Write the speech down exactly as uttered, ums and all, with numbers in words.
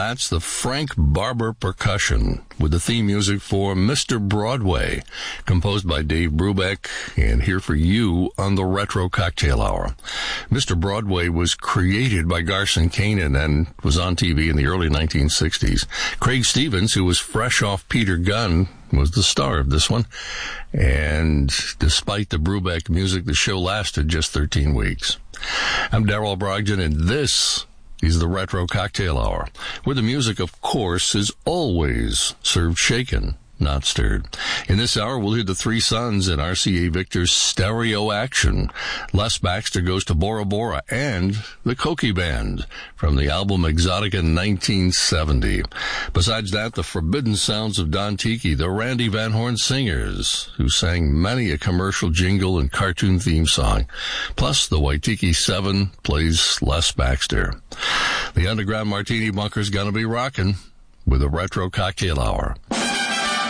That's the Frank Barber Percussion with the theme music for Mister Broadway, composed by Dave Brubeck, and here for you on the Retro Cocktail Hour. Mister Broadway was created by Garson Kanin and was on T V in the early nineteen sixties. Craig Stevens, who was fresh off Peter Gunn, was the star of this one. And despite the Brubeck music, the show lasted just thirteen weeks. I'm Darrell Brogdon, and this is the Retro Cocktail Hour, where the music, of course, is always served shaken, not stirred. In this hour, we'll hear the Three Sons and R C A Victor's Stereo Action. Les Baxter goes to Bora Bora, and the Cokie Band from the album Exotica nineteen seventy. Besides that, the Forbidden Sounds of Don Tiki, the Randy Van Horn Singers, who sang many a commercial jingle and cartoon theme song. Plus, the Waitiki Seven plays Les Baxter. The Underground Martini Bunker's gonna be rockin' with a Retro Cocktail Hour.